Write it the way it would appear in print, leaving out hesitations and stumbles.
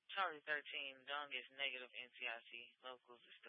Charlie 13, Dung is negative NCIC. Locals is still